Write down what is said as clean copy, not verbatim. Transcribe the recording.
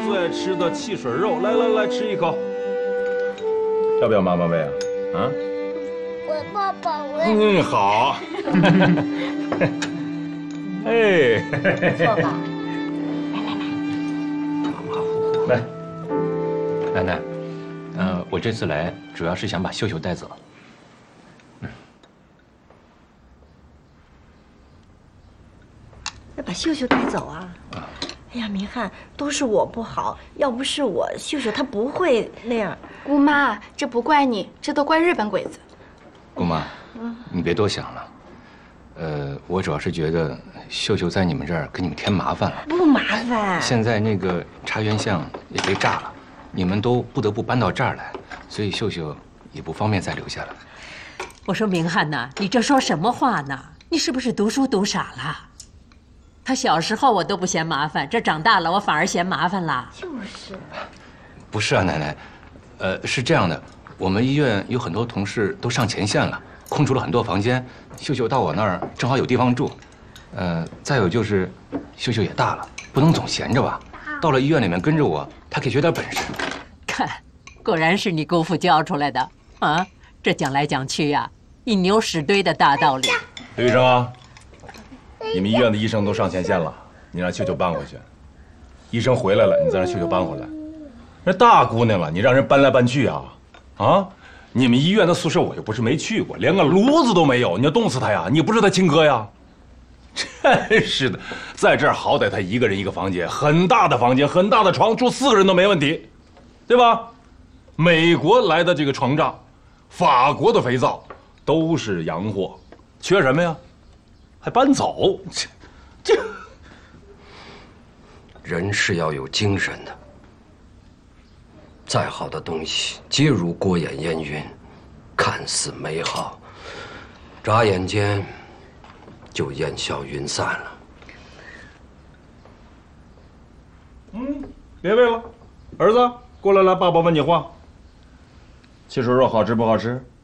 最爱吃的汽水肉，来来来，吃一口。要不要妈妈喂啊？啊？ 我爸爸喂。 好。哎， 坐吧。 马马虎虎。 来， 奶奶，我这次来主要是想把秀秀带走。 要把秀秀带走啊？哎呀，明翰，都是我不好，要不是我，秀秀她不会那样。 姑妈，这不怪你，这都怪日本鬼子。 姑妈，你别多想了。我主要是觉得秀秀在你们这儿给你们添麻烦了。 不麻烦。 现在那个茶园巷也被炸了，你们都不得不搬到这儿来，所以秀秀也不方便再留下来。 我说明翰呐，你这说什么话呢？你是不是读书读傻了？他小时候我都不嫌麻烦，这长大了我反而嫌麻烦了。 就是。 不是啊，奶奶，是这样的，我们医院有很多同事都上前线了，空出了很多房间，秀秀到我那儿正好有地方住。再有就是秀秀也大了，不能总闲着吧。到了医院里面跟着我，她可以学点本事。 看，果然是你姑父教出来的啊！这讲来讲去呀，一牛屎堆的大道理。 刘医生啊，你们医院的医生都上前线了，你让秀秀搬回去。医生回来了，你再让秀秀搬回来。那大姑娘了，你让人搬来搬去啊？啊！你们医院的宿舍我又不是没去过，连个炉子都没有，你要冻死她呀？你不是她亲哥呀？真是的，在这儿好歹她一个人一个房间，很大的房间，很大的床，住4个人都没问题，对吧？美国来的这个床帐，法国的肥皂，都是洋货，缺什么呀？还搬走？这人是要有精神的，再好的东西皆如过眼烟云，看似美好，眨眼间就烟消云散了。 别喂了，儿子，过来，爸爸问你话。汽水肉好吃不好吃？